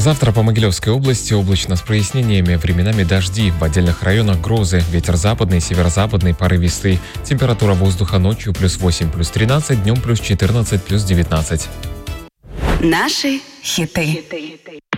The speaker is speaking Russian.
Завтра по Могилевской области облачно с прояснениями, временами дожди, в отдельных районах грозы, ветер западный, северо-западный, порывистый. Температура воздуха ночью +8, +13, днем +14, +19. Наши хиты.